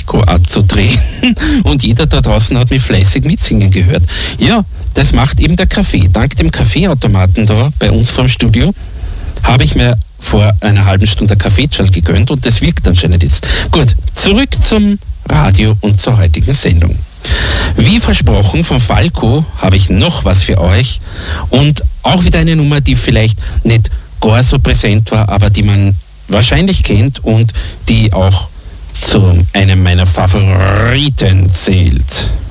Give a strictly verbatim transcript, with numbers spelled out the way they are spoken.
Falco abzudrehen. Und jeder da draußen hat mich fleißig mitsingen gehört. Ja, das macht eben der Kaffee. Dank dem Kaffeeautomaten da bei uns vor dem Studio habe ich mir vor einer halben Stunde Kaffeetschal gegönnt und das wirkt anscheinend jetzt. Gut, zurück zum Radio und zur heutigen Sendung. Wie versprochen von Falco habe ich noch was für euch und auch wieder eine Nummer, die vielleicht nicht gar so präsent war, aber die man wahrscheinlich kennt und die auch zu einem meiner Favoriten zählt.